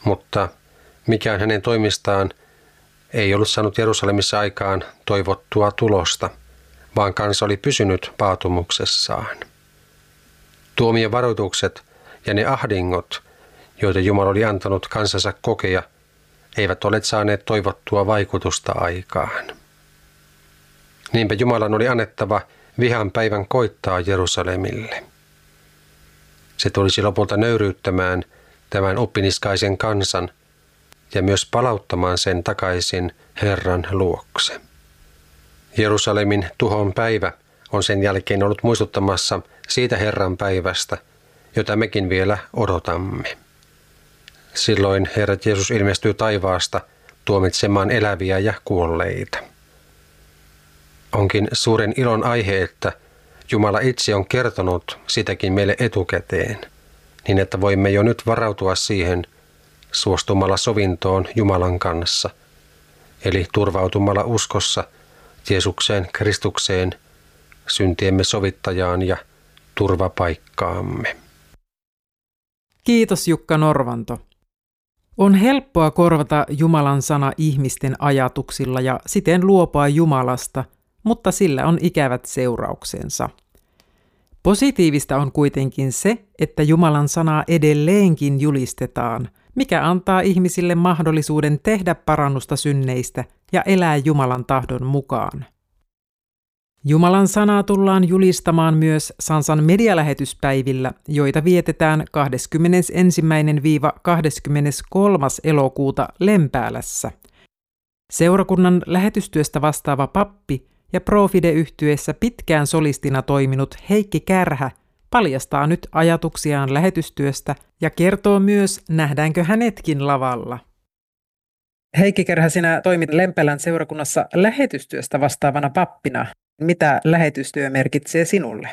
mutta mikään hänen toimistaan ei ollut saanut Jerusalemissa aikaan toivottua tulosta, vaan kansa oli pysynyt paatumuksessaan. Tuomion varoitukset ja ne ahdingot, joita Jumala oli antanut kansansa kokea, eivät ole saaneet toivottua vaikutusta aikaan. Niinpä Jumalan oli annettava vihan päivän koittaa Jerusalemille. Se tulisi lopulta nöyryyttämään tämän oppiniskaisen kansan ja myös palauttamaan sen takaisin Herran luokse. Jerusalemin tuhon päivä on sen jälkeen ollut muistuttamassa siitä Herran päivästä, jota mekin vielä odotamme. Silloin Herra Jeesus ilmestyy taivaasta tuomitsemaan eläviä ja kuolleita. Onkin suuren ilon aihe, että Jumala itse on kertonut sitäkin meille etukäteen, niin että voimme jo nyt varautua siihen suostumalla sovintoon Jumalan kanssa, eli turvautumalla uskossa Jeesukseen Kristukseen, syntiemme sovittajaan ja turvapaikkaamme. Kiitos Jukka Norvanto. On helppoa korvata Jumalan sana ihmisten ajatuksilla ja siten luopua Jumalasta, mutta sillä on ikävät seurauksensa. Positiivista on kuitenkin se, että Jumalan sanaa edelleenkin julistetaan, mikä antaa ihmisille mahdollisuuden tehdä parannusta synneistä ja elää Jumalan tahdon mukaan. Jumalan sanaa tullaan julistamaan myös Sansan medialähetyspäivillä, joita vietetään 21.–23. elokuuta Lempäälässä. Seurakunnan lähetystyöstä vastaava pappi ja Profide-yhtyeessä pitkään solistina toiminut Heikki Kärhä paljastaa nyt ajatuksiaan lähetystyöstä ja kertoo myös, nähdäänkö hänetkin lavalla. Heikki Kärhä, sinä toimit Lempäälän seurakunnassa lähetystyöstä vastaavana pappina. Mitä lähetystyö merkitsee sinulle?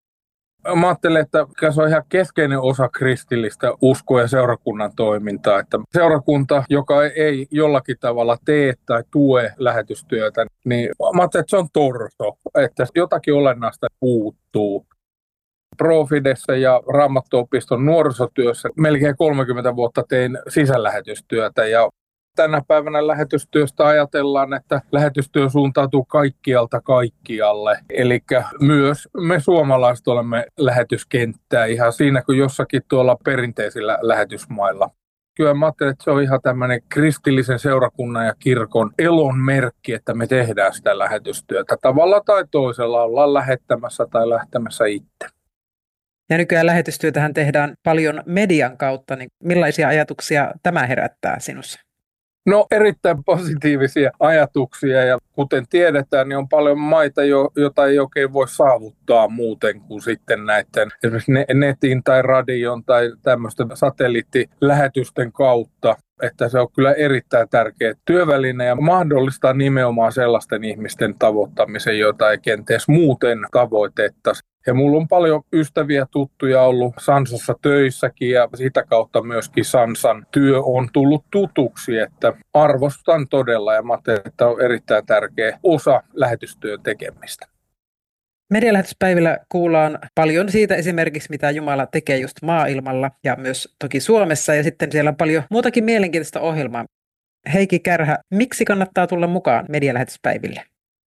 Mä ajattelen, että se on ihan keskeinen osa kristillistä uskoa ja seurakunnan toimintaa. Että seurakunta, joka ei jollakin tavalla tee tai tue lähetystyötä, niin mä ajattelen, että se on torso, että jotakin olennaista puuttuu. Profidessa ja Raamattuopiston nuorisotyössä melkein 30 vuotta tein sisälähetystyötä ja tänä päivänä lähetystyöstä ajatellaan, että lähetystyö suuntautuu kaikkialta kaikkialle. Eli myös me suomalaiset olemme lähetyskenttää ihan siinä kuin jossakin tuolla perinteisillä lähetysmailla. Kyllä mä ajattelen, että se on ihan tämmöinen kristillisen seurakunnan ja kirkon elon merkki, että me tehdään sitä lähetystyötä. Tavalla tai toisella ollaan lähettämässä tai lähtemässä itse. Ja nykyään lähetystyötähän tehdään paljon median kautta, niin millaisia ajatuksia tämä herättää sinussa? No erittäin positiivisia ajatuksia ja kuten tiedetään, niin on paljon maita, joita ei oikein voi saavuttaa muuten kuin sitten näiden esimerkiksi netin tai radion tai tämmöisten satelliittilähetysten kautta. Että se on kyllä erittäin tärkeä työväline ja mahdollistaa nimenomaan sellaisten ihmisten tavoittamisen, joita ei kenties muuten tavoitettaisi. Ja mulla on paljon ystäviä tuttuja ollut Sansassa töissäkin ja sitä kautta myöskin Sansan työ on tullut tutuksi, että arvostan todella ja mä ajattelen, että on erittäin tärkeä osa lähetystyön tekemistä. Medialähetyspäivillä kuullaan paljon siitä esimerkiksi, mitä Jumala tekee just maailmalla ja myös toki Suomessa ja sitten siellä on paljon muutakin mielenkiintoista ohjelmaa. Heikki Kärhä, miksi kannattaa tulla mukaan medialähetyspäiville?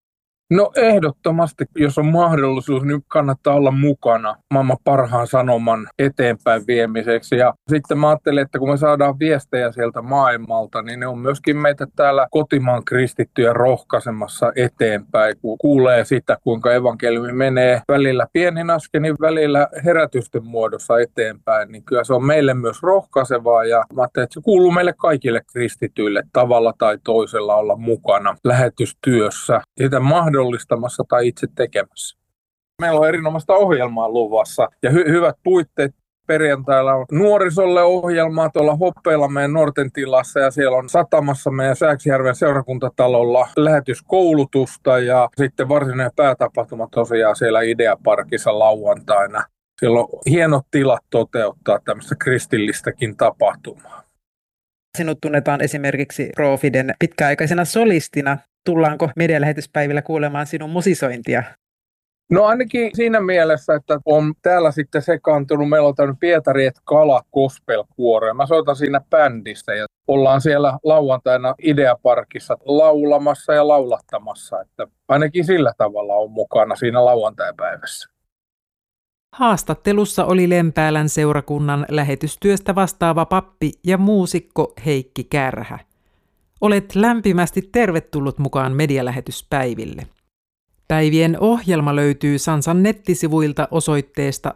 No ehdottomasti, jos on mahdollisuus, niin kannattaa olla mukana maailman parhaan sanoman eteenpäin viemiseksi. Ja sitten mä ajattelen, että kun me saadaan viestejä sieltä maailmalta, niin ne on myöskin meitä täällä kotimaan kristittyjä rohkaisemassa eteenpäin, kun kuulee sitä, kuinka evankeliumi menee välillä pienin askelin, välillä herätysten muodossa eteenpäin, niin kyllä se on meille myös rohkaisevaa. Ja mä ajattelen, että se kuuluu meille kaikille kristityille tavalla tai toisella olla mukana lähetystyössä. Sitä mahdollistamassa tai itse tekemässä. Meillä on erinomaista ohjelmaa luvassa ja hyvät puitteet. Perjantaina on nuorisolle ohjelmaa tuolla Hoppeilla meidän Norten tilassa ja siellä on Satamassa meidän Sääksijärven seurakuntatalolla lähetyskoulutusta ja sitten varsinainen päätapahtuma tosiaan siellä Ideaparkissa lauantaina. Siellä on hienot tilat toteuttaa tämmöistä kristillistäkin tapahtumaa. Sinut tunnetaan esimerkiksi Profiden pitkäaikaisena solistina. Tullaanko medialähetyspäivillä kuulemaan sinun musisointia? No ainakin siinä mielessä, että on täällä sitten sekaantunut, meillä on tämmöinen Pietari et Kala gospel-kuoro. Mä soitan siinä bändissä ja ollaan siellä lauantaina Ideaparkissa laulamassa ja laulattamassa. Että ainakin sillä tavalla on mukana siinä lauantaipäivässä. Haastattelussa oli Lempäälän seurakunnan lähetystyöstä vastaava pappi ja muusikko Heikki Kärhä. Olet lämpimästi tervetullut mukaan medialähetyspäiville. Päivien ohjelma löytyy Sansan nettisivuilta osoitteesta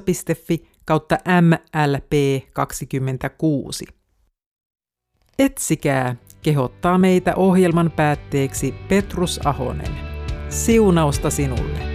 sansa.fi/mlp26. Etsikää, kehottaa meitä ohjelman päätteeksi Petrus Ahonen. Siunausta sinulle!